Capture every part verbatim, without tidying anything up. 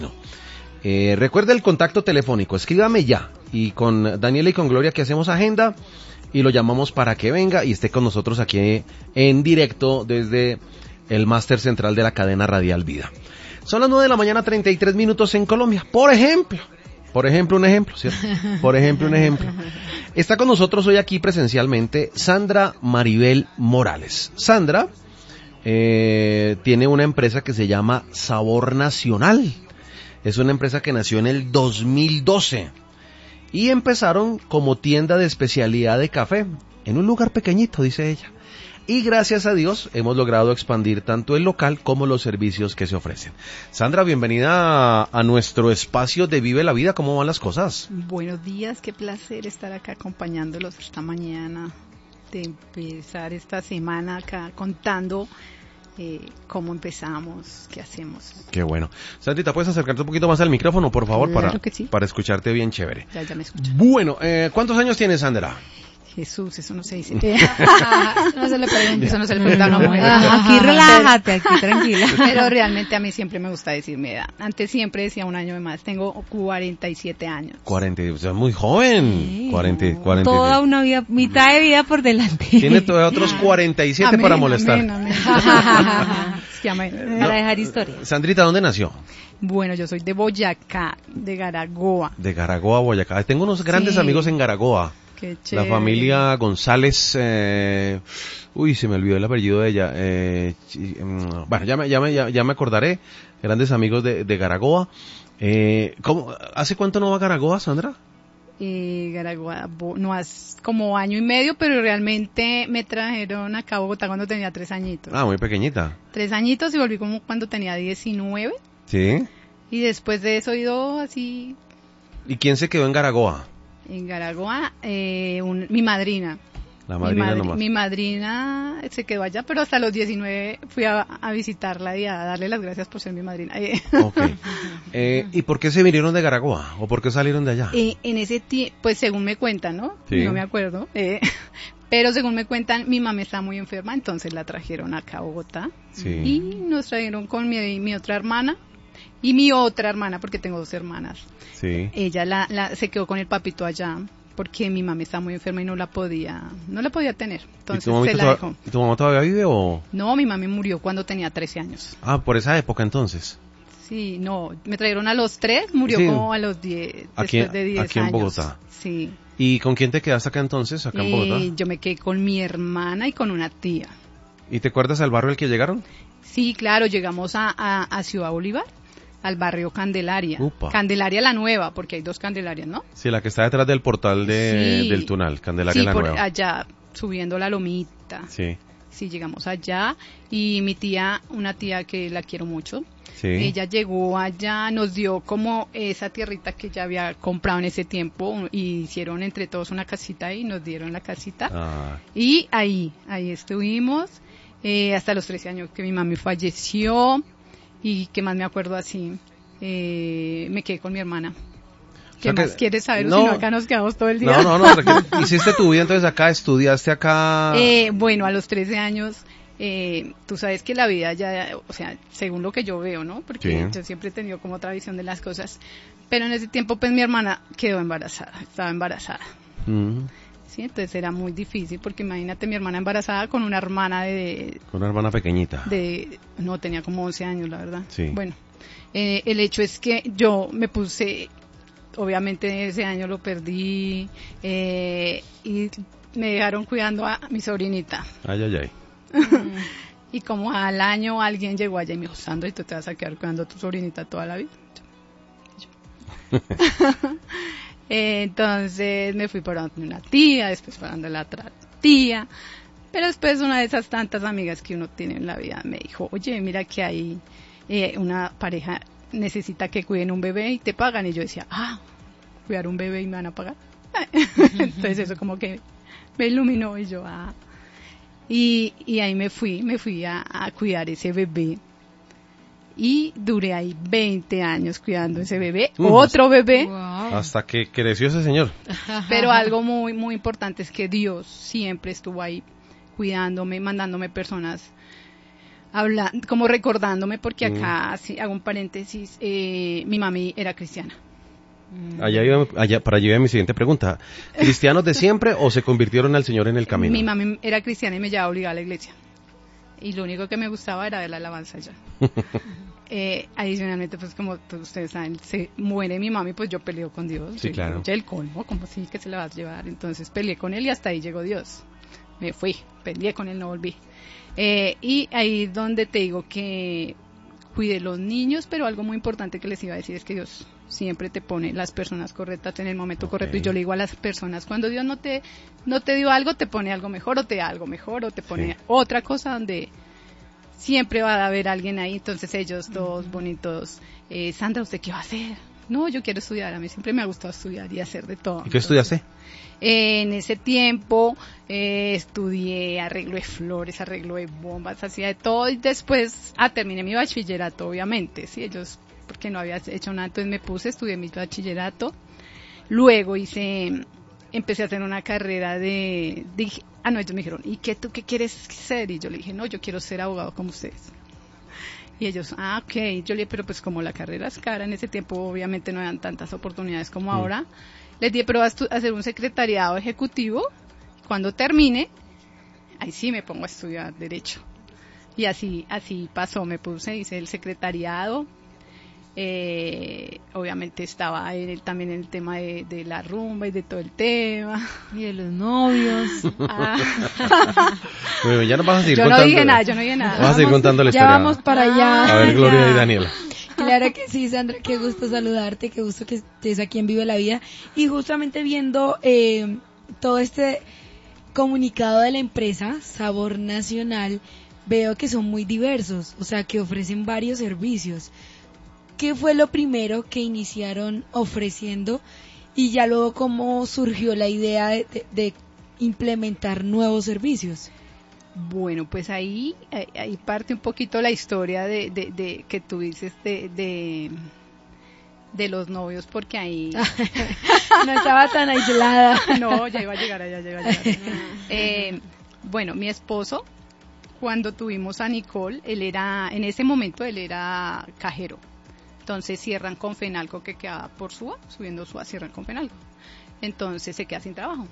Eh, recuerde el contacto telefónico, escríbame ya. Y con Daniela y con Gloria que hacemos agenda y lo llamamos para que venga y esté con nosotros aquí en directo desde el máster central de la cadena radial Vida. Son las nueve de la mañana, treinta y tres minutos en Colombia. Por ejemplo, por ejemplo, un ejemplo, ¿cierto? Por ejemplo, un ejemplo. Está con nosotros hoy aquí presencialmente Sandra Maribel Morales. Sandra eh, tiene una empresa que se llama Sabor Nacional. Es una empresa que nació en el dos mil doce y empezaron como tienda de especialidad de café en un lugar pequeñito, dice ella. Y gracias a Dios hemos logrado expandir tanto el local como los servicios que se ofrecen. Sandra, bienvenida a, a nuestro espacio de Vive la Vida. ¿Cómo van las cosas? Buenos días, qué placer estar acá acompañándolos esta mañana, de empezar esta semana acá contando eh, cómo empezamos, qué hacemos. Qué bueno. Sandrita, ¿puedes acercarte un poquito más al micrófono, por favor, Claro para, que sí. para escucharte bien chévere? Ya, ya me escucho. Bueno, eh, ¿cuántos años tienes, Sandra? Jesús, eso no se dice. No se le pregunta, eso no se le pregunta a una mujer. Aquí relájate, aquí tranquila. Pero realmente a mí siempre me gusta decir mi edad. Antes siempre decía un año de más. Tengo cuarenta y siete años. cuarenta, o sea, muy joven. Sí, cuarenta, cuarenta. Toda una vida, mitad de vida por delante. Tiene todavía otros cuarenta y siete Amén, para molestar. amén, amén. Sí, amén. Para dejar historia. Sandrita, ¿dónde nació? Bueno, yo soy de Boyacá, de Garagoa. De Garagoa, Boyacá. Tengo unos grandes Sí. amigos en Garagoa. Qué chévere. La familia González, eh, uy, se me olvidó el apellido de ella. Eh, chi- mm, bueno, ya me, ya, me, ya, ya me acordaré. Grandes amigos de, de Garagoa. Eh, ¿cómo, ¿Hace cuánto no va a Garagoa, Sandra? Eh, Garagoa, bo- no hace como año y medio, pero realmente me trajeron acá a Bogotá cuando tenía tres añitos. Ah, muy pequeñita. Tres añitos y volví como cuando tenía diecinueve. Sí. Y después de eso he ido así ¿Y quién se quedó en Garagoa? en Garagoa, eh, un- mi madrina. La Mi, madrina madri- nomás. mi madrina se quedó allá, pero hasta los diecinueve fui a, a visitarla y a darle las gracias por ser mi madrina. Eh, Ok. Eh, ¿Y por qué se vinieron de Garagoa? ¿O por qué salieron de allá? eh, en ese tiempo, pues según me cuentan, ¿no? Sí. No me acuerdo. eh, pero según me cuentan, mi mamá estaba muy enferma, entonces la trajeron acá a Bogotá. Sí. Y nos trajeron con mi, mi otra hermana y mi otra hermana, porque tengo dos hermanas. Sí. Ella la, la, se quedó con el papito allá porque mi mamá estaba muy enferma y no la podía, no la podía tener. ¿Y Entonces tu, mamita se la toda- dejó. ¿Y tu mamá todavía vive o...? No, mi mamá murió cuando tenía trece años. Ah, por esa época entonces. Sí, no, me trajeron a los tres, murió Sí. como a los diez, Aquí- después de diez aquí en años. Bogotá. Sí. ¿Y con quién te quedaste acá entonces, acá en Eh, Bogotá? yo me quedé con mi hermana y con una tía. ¿Y te acuerdas al barrio al que llegaron? Sí, claro, llegamos a, a, a Ciudad Bolívar, al barrio Candelaria. Upa. Candelaria la Nueva, porque hay dos Candelarias, ¿no? Sí, la que está detrás del portal de, Sí. del túnel, Candelaria Sí, la por Nueva. allá, subiendo la lomita. Sí, Sí, llegamos allá y mi tía, una tía que la quiero mucho, sí. ella llegó allá, nos dio como esa tierrita que ya había comprado en ese tiempo y hicieron entre todos una casita ahí, nos dieron la casita Ah, y ahí, ahí estuvimos eh, hasta los trece años que mi mami falleció y que más me acuerdo así, eh, me quedé con mi hermana. ¿Qué O sea que- más quieres saber? no. Si no, acá nos quedamos todo el día. no, no, no, tranquilo. Hiciste tu vida entonces acá, estudiaste acá. Eh, bueno, a los trece años, eh, tú sabes que la vida ya, o sea, según lo que yo veo, ¿no? Porque Sí. yo siempre he tenido como otra visión de las cosas. Pero en ese tiempo, pues mi hermana quedó embarazada, estaba embarazada. Mm, Sí, entonces era muy difícil porque imagínate mi hermana embarazada con una hermana de, con una hermana pequeñita. de no, tenía como once años, la verdad. Sí. Bueno, eh, el hecho es que yo me puse, obviamente ese año lo perdí eh, y me dejaron cuidando a mi sobrinita. Ay, ay, ay. Y como al año alguien llegó allá y me dijo, Sandra, ¿y tú te vas a quedar cuidando a tu sobrinita toda la vida? Yo. Eh, Entonces me fui para donde una tía, después para donde la otra tía. Pero después una de esas tantas amigas que uno tiene en la vida me dijo, oye, mira que hay eh, una pareja necesita que cuiden un bebé y te pagan. Y yo decía, ah, cuidar un bebé y me van a pagar. Entonces eso como que me iluminó y yo, ah. Y, y ahí me fui, me fui a, a cuidar ese bebé. Y duré ahí veinte años cuidando ese bebé, Uh, otro bebé. Wow. Hasta que creció ese señor. Pero algo muy, muy importante es que Dios siempre estuvo ahí cuidándome, mandándome personas habla, como recordándome, porque acá, mm. sí, hago un paréntesis, eh, mi mami era cristiana. Allá iba, allá, para allá iba mi siguiente pregunta. ¿Cristianos de siempre o se convirtieron al Señor en el camino? Mi mami era cristiana y me llevaba obligada a la iglesia. Y lo único que me gustaba era ver la alabanza allá. eh, adicionalmente, pues como todos ustedes saben, se muere mi mami, pues yo peleo con Dios. Sí, claro. Ya el colmo, como sí que se la vas a llevar. Entonces peleé con él y hasta ahí llegó Dios. Me fui, peleé con él, no volví. Eh, y ahí donde te digo que cuidé los niños, pero algo muy importante que les iba a decir es que Dios siempre te pone las personas correctas en el momento okay. correcto. Y yo le digo a las personas, cuando Dios no te no te dio algo, te pone algo mejor, o te da algo mejor, o te pone sí. otra cosa donde siempre va a haber alguien ahí. Entonces ellos todos uh-huh. bonitos, eh, Sandra, ¿usted qué va a hacer? No, yo quiero estudiar, a mí siempre me ha gustado estudiar y hacer de todo. ¿Y qué estudiaste? Eh, en ese tiempo eh, estudié arreglo de flores, arreglo de bombas, hacía de todo, y después ah, terminé mi bachillerato, obviamente, sí, ellos, porque no había hecho nada, entonces me puse, estudié mi bachillerato, luego hice, empecé a hacer una carrera de, dije, ah no, ellos me dijeron, ¿y qué tú qué quieres ser? Y yo le dije, no, yo quiero ser abogado como ustedes. Y ellos, ah, ok, yo le dije, pero pues como la carrera es cara, en ese tiempo obviamente no eran tantas oportunidades como mm. ahora. Les dije, pero vas a hacer un secretariado ejecutivo, cuando termine, ahí sí me pongo a estudiar Derecho. Y así así pasó, me puse, hice el secretariado, eh, obviamente estaba en el, también en el tema de, de la rumba y de todo el tema. Y de los novios. Ah. Bueno, ya nos vas a seguir yo contando. Yo no dije nada, yo no dije nada. Vas a seguir contando la historia. Ya vamos para allá. A ver, Gloria y Daniela. Claro que sí, Sandra, qué gusto saludarte, qué gusto que estés aquí en Vive la Vida. Y justamente viendo eh, todo este comunicado de la empresa, Sabor Nacional, veo que son muy diversos, o sea, que ofrecen varios servicios. ¿Qué fue lo primero que iniciaron ofreciendo y ya luego cómo surgió la idea de, de, de implementar nuevos servicios? Bueno, pues ahí, ahí parte un poquito la historia de, de, de que tú dices de, de, de los novios, porque ahí no estaba tan aislada. No, ya iba a llegar allá, ya iba a llegar. eh, bueno, mi esposo, cuando tuvimos a Nicole, él era, en ese momento él era cajero. Entonces cierran con Fenalco, que queda por Suba, subiendo Suba, cierran con Fenalco. Entonces se queda sin trabajo.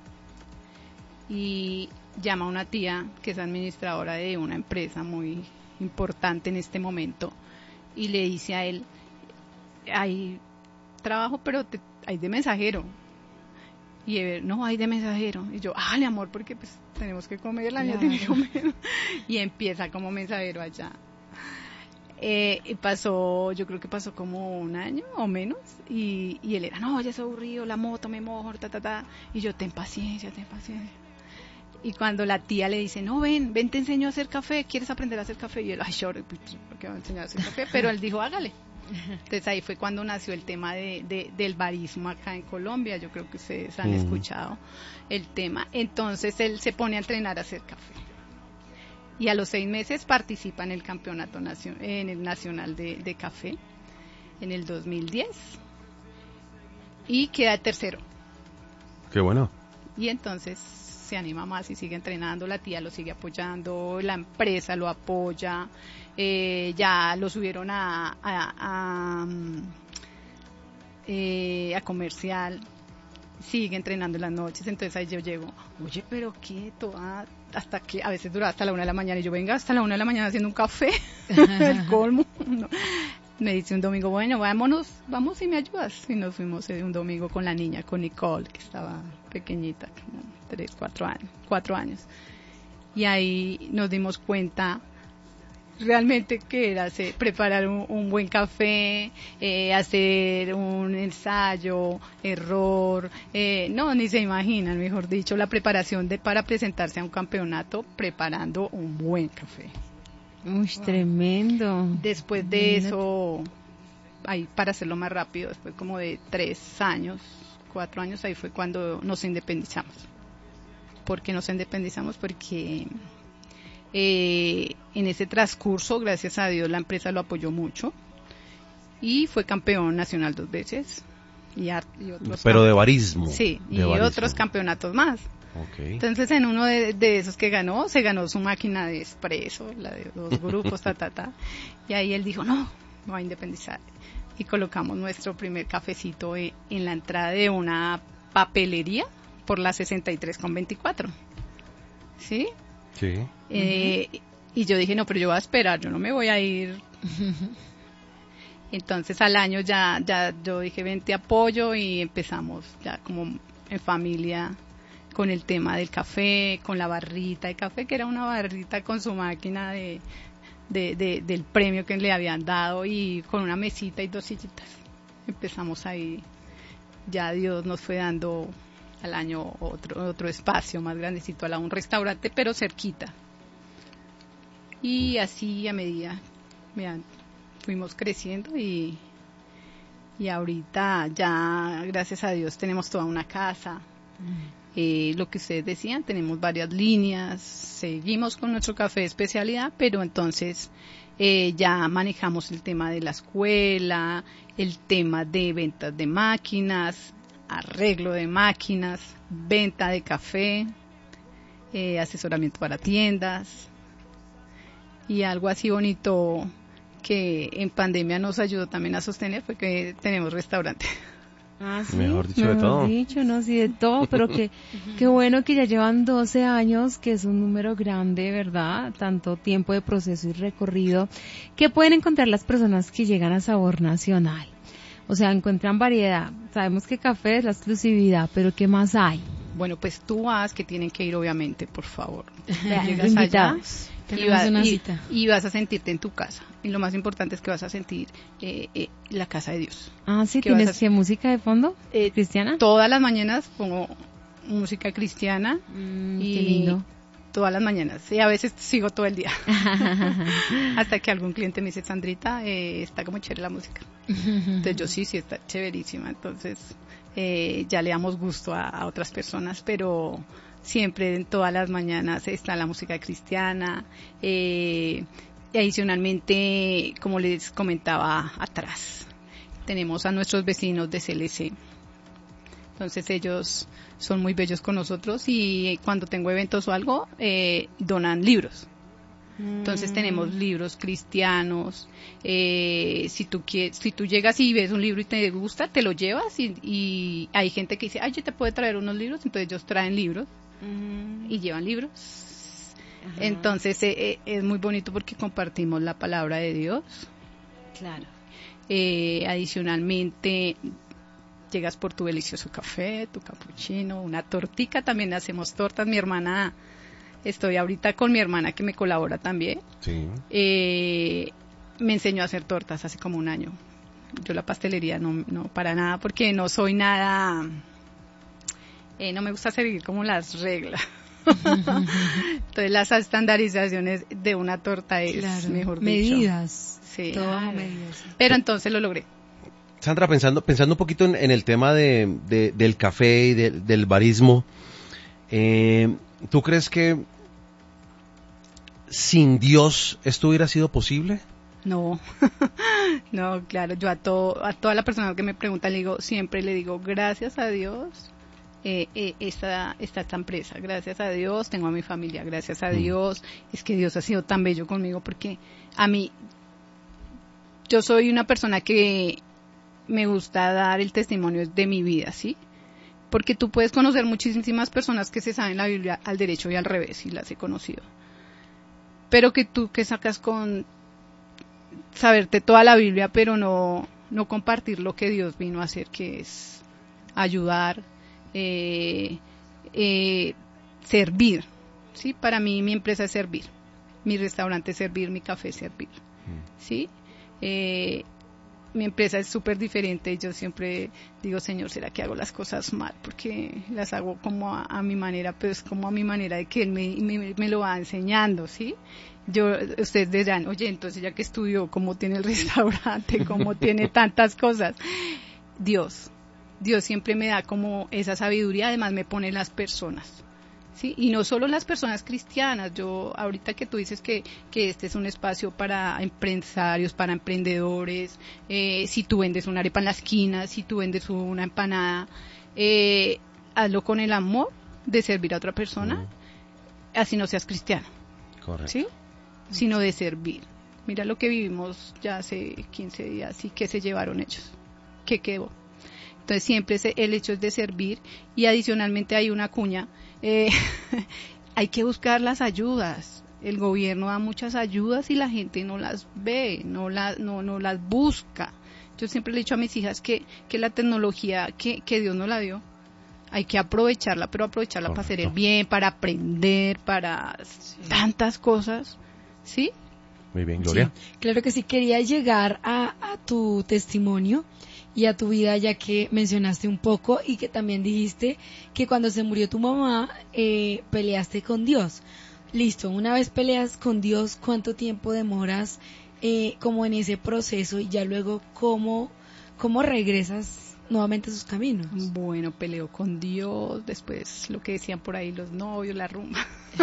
Y llama a una tía que es administradora de una empresa muy importante en este momento y le dice a él, hay trabajo pero te, hay de mensajero. Y él, no, hay de mensajero. Y yo, ah, le amor, porque pues tenemos que comer, la niña tiene que comer. Y empieza como mensajero allá. Eh, y pasó, yo creo que pasó como un año o menos, y, y él era, no, ya es aburrido, la moto, me mojo, ta, ta, ta. Y yo, ten paciencia, ten paciencia. Y cuando la tía le dice, no, ven, ven, te enseño a hacer café, ¿quieres aprender a hacer café? Y él, ay, yo, ¿por qué va a enseñar a hacer café? Pero él dijo, hágale. Entonces ahí fue cuando nació el tema de, de, del barismo acá en Colombia, yo creo que ustedes han mm. escuchado el tema. Entonces él se pone a entrenar a hacer café. Y a los seis meses participa en el campeonato nacion- en el nacional de, de café, en el dos mil diez. Y queda tercero. Qué bueno. Y entonces se anima más y sigue entrenando, la tía lo sigue apoyando, la empresa lo apoya, eh, ya lo subieron a a, a, eh, a comercial, sigue entrenando en las noches. Entonces ahí yo llego, oye, pero quieto, ah, hasta que a veces dura hasta la una de la mañana, y yo, venga, hasta la una de la mañana haciendo un café, el colmo. No. Me dice un domingo, bueno, vámonos, vamos y me ayudas. Y nos fuimos un domingo con la niña, con Nicole, que estaba pequeñita, como tres, cuatro años, cuatro años. Y ahí nos dimos cuenta realmente que era hacer, preparar un, un buen café, eh, hacer un ensayo, error, eh, no, ni se imaginan, mejor dicho, la preparación de para presentarse a un campeonato preparando un buen café. Uy, wow. Tremendo. Después de eso, ahí para hacerlo más rápido, después como de tres años, cuatro años, ahí fue cuando nos independizamos. ¿Por qué nos independizamos? Porque eh, en ese transcurso, gracias a Dios, la empresa lo apoyó mucho y fue campeón nacional dos veces. Y, y otros Pero de barismo. Sí, de y barismo. Otros campeonatos más. Okay. Entonces en uno de, de esos que ganó, se ganó su máquina de expreso, la de dos grupos, ta, ta, ta. Y ahí él dijo, no, me voy a independizar. Y colocamos nuestro primer cafecito en, en la entrada de una papelería por la sesenta y tres con veinticuatro. ¿Sí? Sí. Eh, uh-huh. Y yo dije, no, pero yo voy a esperar, yo no me voy a ir. Entonces al año ya, ya yo dije, ven, te apoyo, y empezamos ya como en familia con el tema del café, con la barrita de café, que era una barrita con su máquina de, de, de del premio que le habían dado, y con una mesita y dos sillitas. Empezamos ahí, ya Dios nos fue dando al año otro otro espacio más grandecito, al lado un restaurante, pero cerquita. Y así a medida, vean, fuimos creciendo y, y ahorita ya, gracias a Dios, tenemos toda una casa. Mm. Eh, lo que ustedes decían, tenemos varias líneas, seguimos con nuestro café de especialidad, pero entonces eh, ya manejamos el tema de la escuela, el tema de ventas de máquinas, arreglo de máquinas, venta de café, eh, asesoramiento para tiendas, y algo así bonito que en pandemia nos ayudó también a sostener fue que tenemos restaurante. Ah, sí, mejor dicho, mejor de todo. dicho, no, sí, de todo, pero que qué bueno que ya llevan doce años, que es un número grande, ¿verdad? Tanto tiempo de proceso y recorrido. ¿Qué pueden encontrar las personas que llegan a Sabor Nacional? O sea, encuentran variedad. Sabemos que café es la exclusividad, pero ¿qué más hay? Bueno, pues tú vas, que tienen que ir obviamente, por favor. Llegas Llegas allá y, va, una y, cita. y vas a sentirte en tu casa. Y lo más importante es que vas a sentir eh, eh, la casa de Dios. Ah, sí, ¿Qué ¿tienes vas a- qué música de fondo? Eh, ¿Cristiana? Todas las mañanas pongo música cristiana, Mm, y qué lindo. todas las mañanas. Y a veces sigo todo el día. Hasta que algún cliente me dice, Sandrita, eh, está como chévere la música. Entonces yo sí, sí, está chéverísima. Entonces eh, ya le damos gusto a, a otras personas, pero siempre en todas las mañanas está la música cristiana. Eh, y adicionalmente, como les comentaba atrás, tenemos a nuestros vecinos de C L C. Entonces ellos son muy bellos con nosotros, y cuando tengo eventos o algo, eh, donan libros. Entonces tenemos libros cristianos. Eh, si tú quieres, si tú llegas y ves un libro y te gusta, te lo llevas, y, y hay gente que dice, ay, yo te puedo traer unos libros, entonces ellos traen libros Mm. y llevan libros. Ajá. Entonces eh, eh, es muy bonito porque compartimos la palabra de Dios. Claro. Eh, adicionalmente, llegas por tu delicioso café, tu capuchino, una tortica, también hacemos tortas. Mi hermana, estoy ahorita con mi hermana que me colabora también. Sí. Eh, me enseñó a hacer tortas hace como un año. Yo la pastelería no, no para nada, porque no soy nada, eh, no me gusta seguir como las reglas. Entonces las estandarizaciones de una torta es Claro. mejor dicho. Medidas. Sí. Todo bajo Claro. medidas. sí. Pero entonces lo logré. Sandra, pensando pensando un poquito en, en el tema de, de- del café y de- del barismo, eh, ¿tú crees que sin Dios esto hubiera sido posible? No, no, claro, yo a todo, a toda la persona que me pregunta le digo, siempre le digo, gracias a Dios, eh, eh, esta, está esta empresa, gracias a Dios, tengo a mi familia, gracias a Mm. Dios, es que Dios ha sido tan bello conmigo, porque a mí, yo soy una persona que me gusta dar el testimonio de mi vida, ¿sí? Porque tú puedes conocer muchísimas personas que se saben la Biblia al derecho y al revés, y las he conocido. Pero que tú que sacas con saberte toda la Biblia, pero no, no compartir lo que Dios vino a hacer, que es ayudar, eh, eh, servir. ¿Sí? Para mí mi empresa es servir, mi restaurante es servir, mi café es servir. ¿Sí? Eh, mi empresa es súper diferente. Yo siempre digo, Señor, ¿será que hago las cosas mal? Porque las hago como a, a mi manera, pero es como a mi manera de que Él me, me, me lo va enseñando, ¿sí? Yo, ustedes dirán, oye, entonces ya que estudió, ¿cómo tiene el restaurante? ¿Cómo tiene tantas cosas? Dios, Dios siempre me da como esa sabiduría, además me pone las personas. ¿Sí? Y no solo las personas cristianas. Yo ahorita que tú dices que, que este es un espacio para empresarios, para emprendedores, eh, si tú vendes una arepa en la esquina, si tú vendes una empanada, eh, hazlo con el amor de servir a otra persona, Mm. así no seas cristiano, Correcto. ¿sí? Sino de servir. Mira lo que vivimos ya hace quince días y qué se llevaron ellos, qué quedó. Entonces siempre se- el hecho es de servir y adicionalmente hay una cuña, eh, hay que buscar las ayudas. El gobierno da muchas ayudas y la gente no las ve, no, la, no, no las busca. Yo siempre le he dicho a mis hijas que, que la tecnología que, que Dios nos la dio, hay que aprovecharla, pero aprovecharla para hacer el Correcto. bien, para aprender, para tantas cosas, ¿sí? Muy bien, Gloria. Sí, claro que sí, quería llegar a, a tu testimonio y a tu vida, ya que mencionaste un poco y que también dijiste que cuando se murió tu mamá eh, peleaste con Dios. Listo, una vez peleas con Dios, ¿cuánto tiempo demoras eh, como en ese proceso y ya luego cómo, cómo regresas nuevamente a sus caminos? Bueno, peleo con Dios, después lo que decían por ahí los novios, la rumba.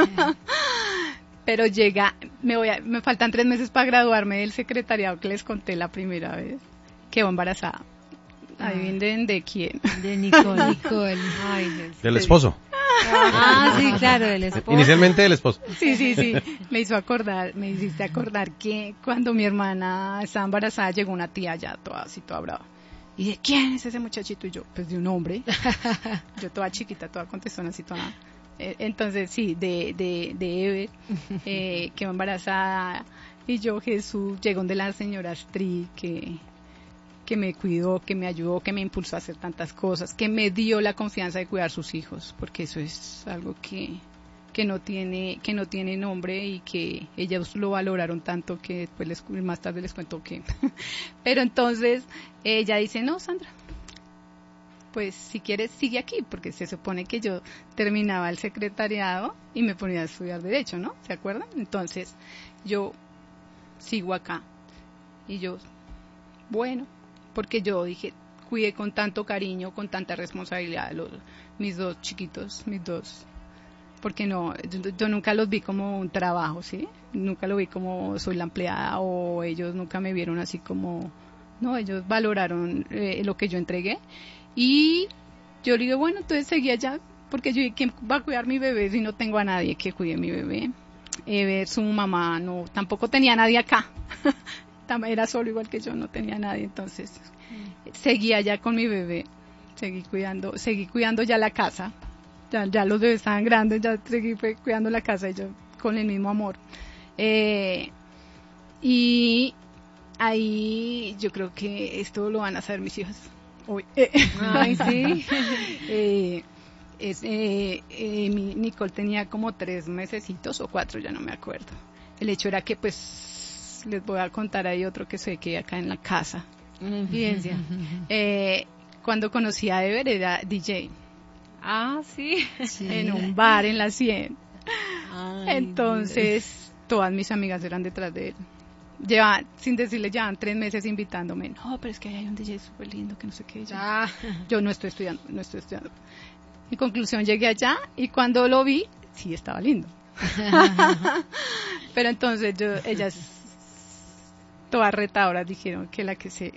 Pero llega, me voy a, me faltan tres meses para graduarme del secretariado que les conté la primera vez. Quedo embarazada. Adivinen de quién. De Nicole. Nicole. Ay, Dios. Del esposo. Ah, sí, claro, del esposo. Inicialmente del esposo. Sí, sí, sí. Me hizo acordar, me hiciste acordar que cuando mi hermana estaba embarazada llegó una tía ya toda así, toda brava. Y de ¿quién es ese muchachito? Y yo, pues de un hombre. Yo toda chiquita, toda contestona así, toda. Eh, Entonces, sí, de, de, de Ever, eh, quedó embarazada. Y yo, Jesús, llegó de la señora Astrid, que, que me cuidó, que me ayudó, que me impulsó a hacer tantas cosas, que me dio la confianza de cuidar sus hijos, porque eso es algo que, que no tiene, que no tiene nombre y que ellos lo valoraron tanto que después les, más tarde les cuento que. Pero entonces ella dice, no, Sandra, pues si quieres sigue aquí, porque se supone que yo terminaba el secretariado y me ponía a estudiar Derecho, ¿no? ¿Se acuerdan? Entonces yo sigo acá y yo, bueno, porque yo dije, cuidé con tanto cariño, con tanta responsabilidad a los, mis dos chiquitos, mis dos, porque no, yo, yo nunca los vi como un trabajo, ¿sí? Nunca lo vi como soy la empleada o ellos nunca me vieron así como, no, ellos valoraron eh, lo que yo entregué. Y yo le digo, bueno, entonces seguí allá, porque yo dije, ¿quién va a cuidar mi bebé si no tengo a nadie que cuide mi bebé? Ever, su mamá, no, tampoco tenía nadie acá, era solo igual que yo, no tenía nadie, entonces seguí allá con mi bebé, seguí cuidando, seguí cuidando ya la casa, ya, ya los bebés estaban grandes, ya seguí fue, cuidando la casa y yo con el mismo amor. Eh, y ahí yo creo que esto lo van a saber mis hijas. Uy. Ay, sí. eh, es, eh, eh, mi Nicole tenía como tres mesecitos o cuatro, ya no me acuerdo. El hecho era que, pues, les voy a contar, hay otro que sé que acá en la casa. Una infidencia. Eh, cuando conocí a Ever era D J Ah, sí. Sí. en un bar en la cien. Ay, Entonces, todas mis amigas eran detrás de él. Llevan, sin decirle, llevan tres meses invitándome. No, pero es que hay un D J súper lindo que no sé qué. Yo, Ah, yo no estoy estudiando, no estoy estudiando. En conclusión, llegué allá y cuando lo vi, sí estaba lindo. Pero entonces, yo, ellas, todas retadoras, dijeron que la que se.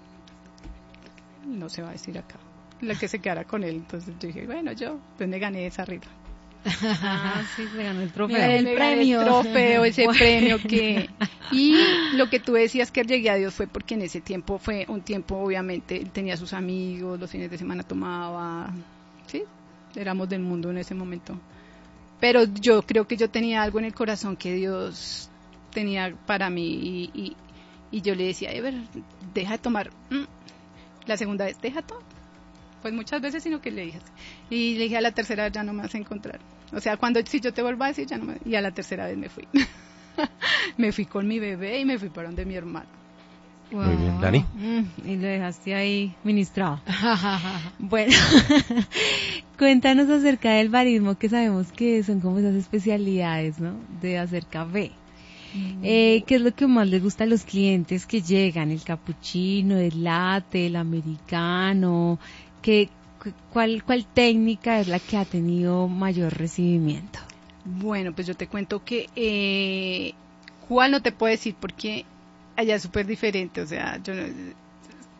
No se va a decir acá. La que se quedara con él. Entonces yo dije, bueno, yo, pues me gané esa rifa. Ah, sí, se ganó el trofeo. Mira, el Me gané premio. el trofeo, ese Bueno. premio que... Y lo que tú decías que llegué a Dios fue porque en ese tiempo fue un tiempo, obviamente, él tenía sus amigos, los fines de semana tomaba, ¿sí? Éramos del mundo en ese momento. Pero yo creo que yo tenía algo en el corazón que Dios tenía para mí y, y, y yo le decía, Ever, deja de tomar. Mm. La segunda vez, deja todo. Pues muchas veces, sino que le dije así. Y le dije a la tercera vez, ya no me vas a encontrar. O sea, cuando si yo te vuelvo a decir, ya no me... Y a la tercera vez me fui. Me fui con mi bebé y me fui para donde mi hermano. Muy bien, Dani. Mm, y lo dejaste ahí ministrado. Bueno, cuéntanos acerca del barismo, que sabemos que son como esas especialidades, ¿no? De hacer café. Eh, ¿Qué es lo que más les gusta a los clientes que llegan? ¿El capuchino, el latte, el americano? ¿Qué, cu- cuál, ¿Cuál técnica es la que ha tenido mayor recibimiento? Bueno, pues yo te cuento que... Eh, ¿Cuál no te puedo decir? Porque allá es súper diferente. O sea, yo no-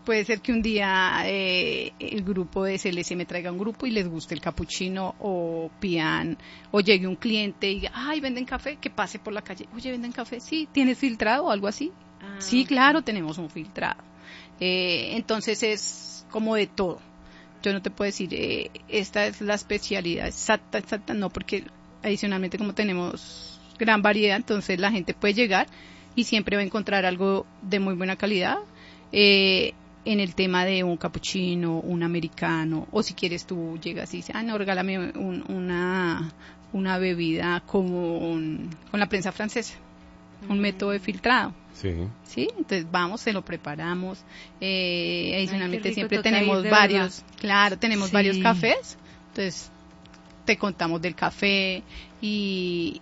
puede ser que un día eh, el grupo de C L C me traiga un grupo y les guste el capuchino, o pidan, o llegue un cliente y diga, ay, ¿venden café? Que pase por la calle. Oye, ¿venden café? Sí, ¿tienes filtrado o algo así? Ah, sí, claro, tenemos un filtrado. Eh, entonces es como de todo. Yo no te puedo decir, eh, esta es la especialidad exacta, exacta, no, porque adicionalmente como tenemos gran variedad, entonces la gente puede llegar y siempre va a encontrar algo de muy buena calidad. Eh, en el tema de un capuchino, un americano, o si quieres tú llegas y dices, ah, no, regálame un, una, una bebida con, con la prensa francesa, un método de filtrado. Sí. Sí, entonces vamos, se lo preparamos. Eh, adicionalmente Ay, siempre rico, tenemos toca ir, varios, verdad. claro, tenemos Sí. varios cafés, entonces te contamos del café y,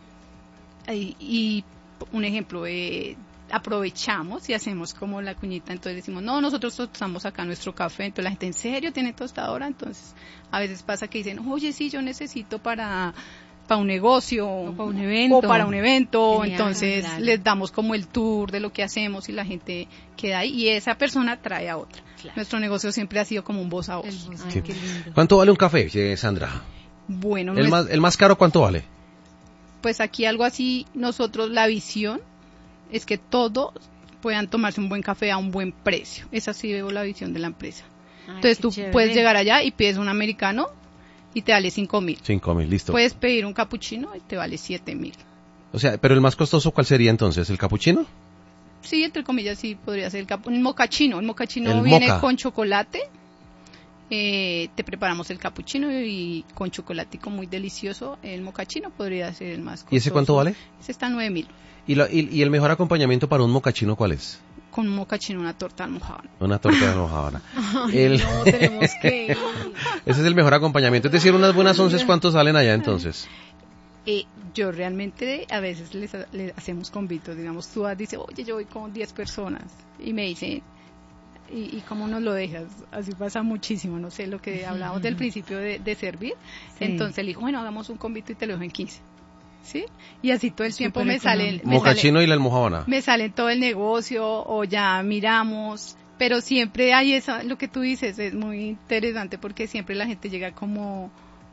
y, y un ejemplo, eh, aprovechamos y hacemos como la cuñita, entonces decimos, no, nosotros tostamos acá nuestro café, entonces la gente, ¿en serio tiene tostadora? Entonces a veces pasa que dicen, oye, sí, yo necesito para para un negocio O para un evento. o para un evento, Genial, entonces claro. les damos como el tour de lo que hacemos y la gente queda ahí y esa persona trae a otra. Claro. Nuestro negocio siempre ha sido como un voz a voz. El voz. Ay, Sí. qué lindo. ¿Cuánto vale un café, eh, Sandra? Bueno, El nues- más, el más caro, ¿cuánto vale? pues aquí algo así, nosotros la visión es que todos puedan tomarse un buen café a un buen precio. Esa sí veo la visión de la empresa. Ay, Entonces qué tú chévere. puedes llegar allá y pides un americano y te vale cinco mil. Cinco mil, listo. Puedes pedir un capuchino y te vale siete mil. O sea, pero el más costoso, ¿cuál sería entonces? ¿El capuchino? Sí, entre comillas, sí podría ser el, capu- el mocachino. El mocachino El viene moca. con chocolate. Eh, te preparamos el capuchino y con chocolatico muy delicioso. El mocachino podría ser el más costoso. ¿Y ese cuánto vale? Ese está a nueve mil. ¿Y, la- y, y el mejor acompañamiento para un mocachino cuál es? Con un mocachino, una torta almojábana. Una torta de almojábana. El- No, tenemos que ir. Ese es el mejor acompañamiento. Es decir, unas buenas once, ¿cuántos salen allá entonces? Eh, yo realmente a veces les, les hacemos convitos, digamos, tú dices, oye, yo voy con diez personas y me dicen, ¿y, y cómo nos lo dejas? Así pasa muchísimo, no sé, lo que hablábamos del principio de, de servir. Sí. Entonces le dijo, bueno, hagamos un convito y te lo dejo en quince. ¿Sí? Y así todo el tiempo Súper me salen, económico. me sale, Mocachino y la almojábana. me sale todo el negocio o ya miramos, pero siempre hay eso, lo que tú dices es muy interesante porque siempre la gente llega como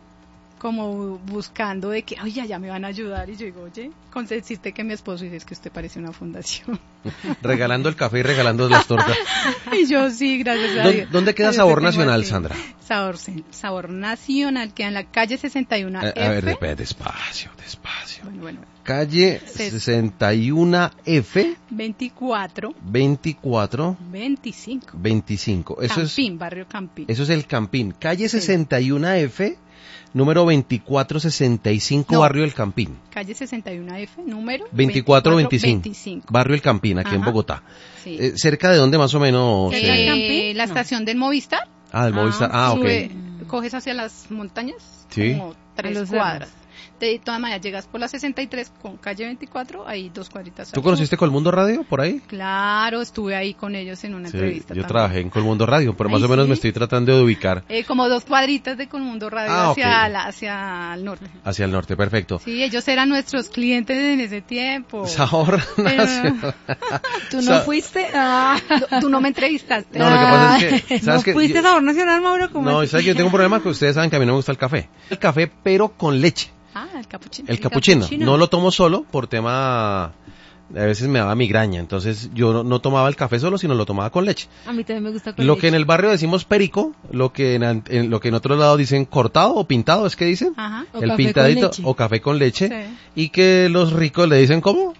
como buscando de que, oye, ya me van a ayudar, y yo digo, oye, con decirte que mi esposo dice, es que usted parece una fundación. Regalando el café y regalando las tortas. Y yo, sí, gracias a ¿Dó- Dios. ¿Dónde queda Yo Sabor tengo Nacional, así. Sandra? Sabor, Sabor Nacional, queda en la calle sesenta y uno A, F. a ver, desp- despacio, despacio. Bueno, bueno, Calle Ses- sesenta y uno F, veinticuatro, veinticuatro, veinticinco. veinticinco. Eso es, Campín, barrio Campín. eso es el Campín. Calle Sí. sesenta y uno F, número veinticuatro sesenta y cinco, No. Barrio El Campín. Calle sesenta y uno F, número veinticuatro veinticinco. veinticinco. Barrio El Campín, aquí en Ajá. Bogotá. Sí. Eh, ¿Cerca de dónde más o menos? ¿Cerca del eh? Campín? Eh, la No. estación del Movistar. Ah, el Movistar. Ah, ok. Sube, coges hacia las montañas, Sí. como tres A los cuadras. De todas maneras, llegas por la sesenta y tres con calle veinticuatro, ahí dos cuadritas. ¿Tú al conociste sur. Colmundo Radio por ahí? Claro, estuve ahí con ellos en una Sí, entrevista. yo también. trabajé en Colmundo Radio, pero Ay, más o menos ¿sí? me estoy tratando de ubicar Eh, como dos cuadritas de Colmundo Radio Ah, hacia, ok. la- hacia el norte. hacia el norte. Perfecto. Sí, ellos eran nuestros clientes en ese tiempo. Sabor Pero- Nacional. ¿Tú no Sa- fuiste? Ah. No, tú no me entrevistaste. No, lo que pasa es que, ¿No ¿sabes qué? fuiste a Sabor Nacional, Mauro? ¿Cómo No, así? ¿sabes que yo tengo un problema? Que ustedes saben que a mí no me gusta el café. El café, pero con leche. Ah, el capuchino. El capuchino. capuchino. No lo tomo solo por tema... A veces me daba migraña, entonces yo no, no tomaba el café solo, sino lo tomaba con leche. A mí también me gusta con Lo leche. que en el barrio decimos perico, lo que en, an- en- lo que en otro lado dicen cortado o pintado, ¿es que dicen? Ajá. O el café con pintadito leche. o café con leche. Sí. Y que los ricos le dicen ¿cómo?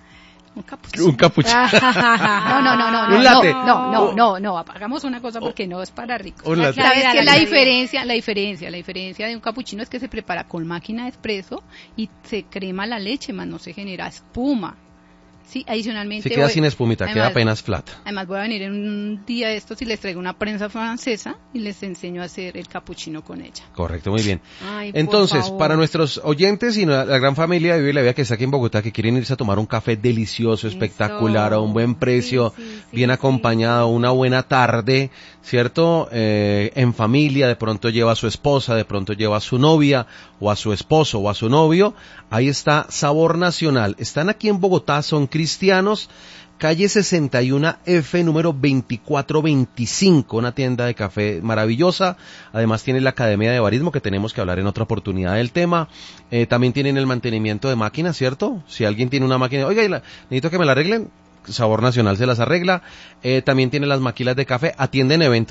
Un capuchino. Un capuchino. No, no, no, no, no. Un latte. No, no, no, no, hagamos una cosa porque no es para ricos. Un latte. ¿Sabes La qué es la claridad. diferencia? La diferencia, la diferencia de un capuchino es que se prepara con máquina de espresso y se crema la leche, más no se genera espuma. Sí, adicionalmente. Si queda voy- sin espumita, queda además- apenas flat. Además voy a venir en un día de estos y les traigo una prensa francesa y les enseño a hacer el capuchino con ella. Correcto, muy bien. Ay, por Entonces, favor. para nuestros oyentes y la, la gran familia de Vive la Vida que está aquí en Bogotá, que quieren irse a tomar un café delicioso, espectacular, Eso. a un buen precio, Sí, sí, sí, bien sí. acompañado, una buena tarde, ¿cierto? Eh, en familia, de pronto lleva a su esposa, de pronto lleva a su novia, o a su esposo, o a su novio. Ahí está Sabor Nacional. Están aquí en Bogotá, son cristianos, calle sesenta y uno F, número veinticuatro veinticinco, una tienda de café maravillosa. Además tiene la Academia de Barismo, que tenemos que hablar en otra oportunidad del tema. Eh, también tienen el mantenimiento de máquinas, ¿cierto? Si alguien tiene una máquina, oiga, la, necesito que me la arreglen, Sabor Nacional se las arregla. Eh, también tiene las maquilas de café, atienden eventos.